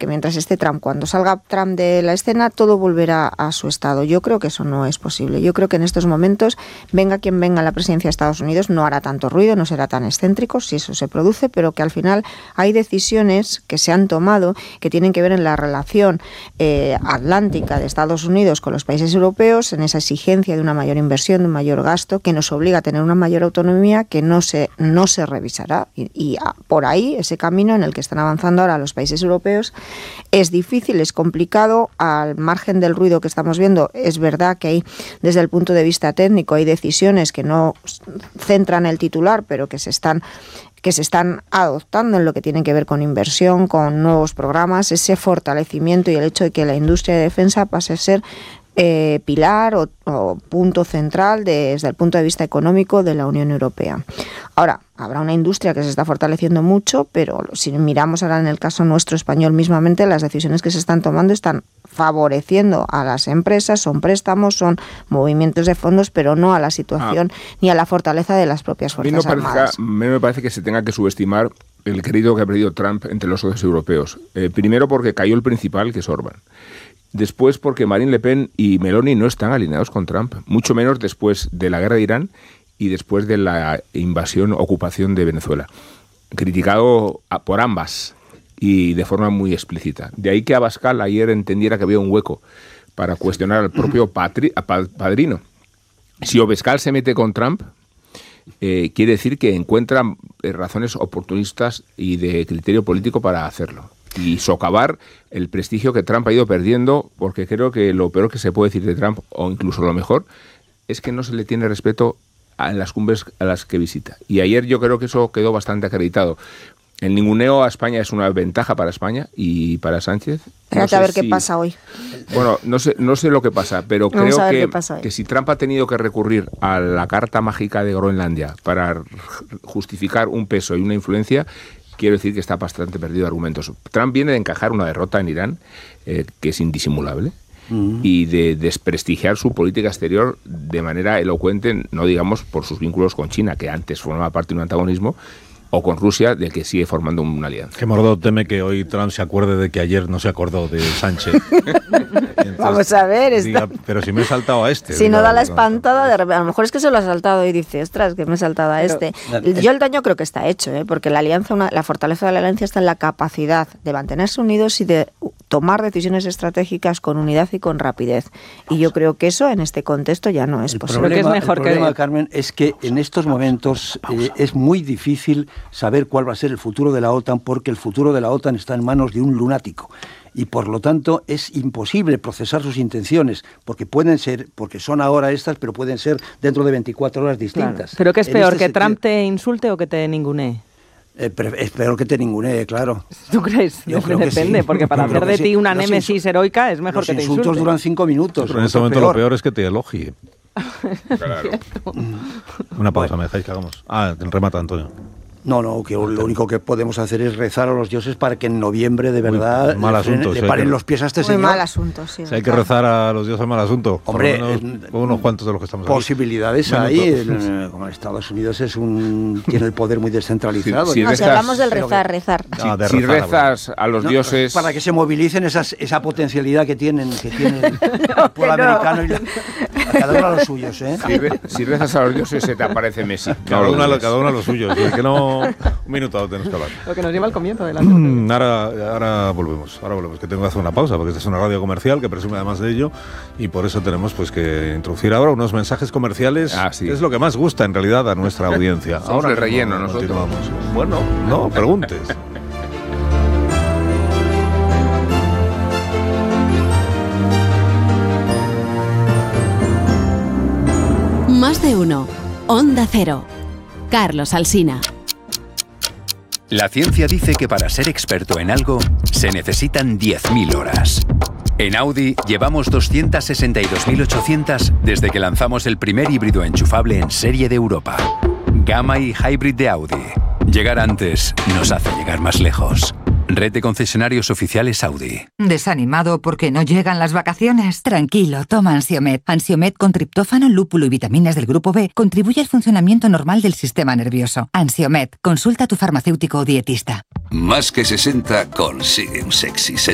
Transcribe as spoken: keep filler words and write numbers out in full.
que mientras esté Trump, cuando salga Trump de la escena, todo volverá a su estado. Yo creo que eso no es posible. Yo creo que en estos momentos, venga quien venga a la presidencia de Estados Unidos, no hará tanto ruido, no será tan excéntrico, si eso se produce, pero que al final hay decisiones que se han tomado que tienen que ver en la relación eh, atlántica de Estados Unidos con los países europeos, en esa exigencia de una mayor inversión, de un mayor gasto, que nos obliga a tener una mayor autonomía que no se, no se revisará. Y, y a, por ahí, ese camino en el que están avanzando ahora los países europeos es difícil, es complicado. Al margen del ruido que estamos viendo, es verdad que hay, desde el punto de vista técnico, hay decisiones que no centran el titular, pero que se están que se están adoptando en lo que tiene que ver con inversión, con nuevos programas, ese fortalecimiento y el hecho de que la industria de defensa pase a ser eh, pilar o, o punto central de, desde el punto de vista económico de la Unión Europea. Ahora, habrá una industria que se está fortaleciendo mucho, pero si miramos ahora en el caso nuestro español mismamente, las decisiones que se están tomando están favoreciendo a las empresas, son préstamos, son movimientos de fondos, pero no a la situación ah. ni a la fortaleza de las propias Fuerzas a mí no Armadas. A mí me parece que se tenga que subestimar el crédito que ha perdido Trump entre los socios europeos. Eh, primero porque cayó el principal, que es Orbán. Después porque Marine Le Pen y Meloni no están alineados con Trump, mucho menos después de la guerra de Irán y después de la invasión, ocupación de Venezuela. Criticado por ambas y de forma muy explícita. De ahí que Abascal ayer entendiera que había un hueco para cuestionar al propio patri, padrino. Si Abascal se mete con Trump, eh, quiere decir que encuentra razones oportunistas y de criterio político para hacerlo. Y socavar el prestigio que Trump ha ido perdiendo, porque creo que lo peor que se puede decir de Trump, o incluso lo mejor, es que no se le tiene respeto a las cumbres a las que visita. Y ayer yo creo que eso quedó bastante acreditado. El ninguneo a España es una ventaja para España y para Sánchez. Espérate no sé a ver si, qué pasa hoy. Bueno, no sé, no sé lo que pasa, pero Vamos creo que, que si Trump ha tenido que recurrir a la carta mágica de Groenlandia para justificar un peso y una influencia, quiero decir que está bastante perdido de argumentos. Trump viene de encajar una derrota en Irán, eh, que es indisimulable, uh-huh. y de desprestigiar su política exterior de manera elocuente, no digamos por sus vínculos con China, que antes formaba parte de un antagonismo, o con Rusia, de que sigue formando una alianza. Que Mordó teme que hoy Trump se acuerde de que ayer no se acordó de Sánchez. Entonces, vamos a ver. Esto... Diga, pero si me he saltado a este. Si diga, no da la espantada, de repente, a lo mejor es que se lo ha saltado y dice, ostras, que me he saltado a este. Pero, Yo el daño creo que está hecho, ¿eh? Porque la alianza, una, la fortaleza de la alianza está en la capacidad de mantenerse unidos y de tomar decisiones estratégicas con unidad y con rapidez. Y yo creo que eso en este contexto ya no es el posible. Problema, que es mejor el problema, que... Carmen, es que en estos momentos eh, es muy difícil saber cuál va a ser el futuro de la OTAN, porque el futuro de la OTAN está en manos de un lunático. Y por lo tanto es imposible procesar sus intenciones, porque pueden ser, porque son ahora estas, pero pueden ser dentro de veinticuatro horas distintas. Claro. ¿Pero qué es peor, este que Trump te insulte o que te ningunee? Eh, es peor que te ningunee, claro. ¿Tú crees? Yo creo que Depende, sí. porque para hacer de ti una los némesis heroica es mejor que te insulte. Los insultos duran cinco minutos. Pero en este momento peor. Lo peor es que te elogie. Claro. Una pausa, bueno. ¿Me dejáis que hagamos? Ah, remata Antonio. No, no, que lo único que podemos hacer es rezar a los dioses para que en noviembre de verdad Muy mal le, asunto, le si paren que... los pies a este Muy señor. mal asunto, sí. Si hay que rezar a los dioses, mal asunto. Hombre, por lo menos, eh, unos cuantos de los que estamos posibilidades aquí. hay. En, como Estados Unidos es un tiene el poder muy descentralizado. Si, si, no, rezas, si hablamos del rezar, rezar. Si, no, de si rezar, rezas bueno. a los no, dioses... Para que se movilicen esas, esa potencialidad que tienen, que tiene el, el pueblo no. americano y la, a cada uno a los suyos, ¿eh? Si, re, si rezas a los dioses se te aparece Messi. Cada, no uno, a, cada uno a los suyos. Es que no... Un minuto tenemos que hablar. Lo que nos lleva al comienzo de la... ahora, ahora volvemos, ahora volvemos, que tengo que hacer una pausa, porque esta es una radio comercial que presume además de ello, y por eso tenemos pues que introducir ahora unos mensajes comerciales, ah, sí. que es lo que más gusta en realidad a nuestra audiencia. Somos Ahora el relleno no, nosotros. Continuamos. Bueno, no, preguntes. Más de uno. Onda Cero. Carlos Alsina. La ciencia dice que para ser experto en algo se necesitan diez mil horas. En Audi llevamos doscientas sesenta y dos mil ochocientas desde que lanzamos el primer híbrido enchufable en serie de Europa. Gamma y Hybrid de Audi. Llegar antes nos hace llegar más lejos. Red de concesionarios oficiales Audi. ¿Desanimado porque no llegan las vacaciones? Tranquilo, toma Ansiomed. Ansiomed con triptófano, lúpulo y vitaminas del grupo B contribuye al funcionamiento normal del sistema nervioso. Ansiomed, consulta a tu farmacéutico o dietista. Más que sesenta consigue un sexy setenta.